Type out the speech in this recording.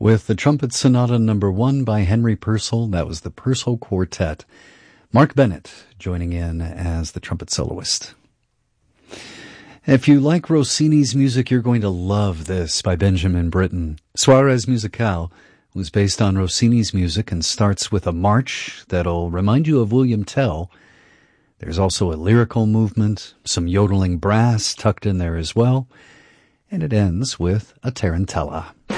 with the Trumpet Sonata No. 1 by Henry Purcell. That was the Purcell Quartet. Mark Bennett joining in as the trumpet soloist. If you like Rossini's music, you're going to love this by Benjamin Britten. Soirées Musicales was based on Rossini's music and starts with a march that'll remind you of William Tell. There's also a lyrical movement, some yodeling brass tucked in there as well, and it ends with a tarantella.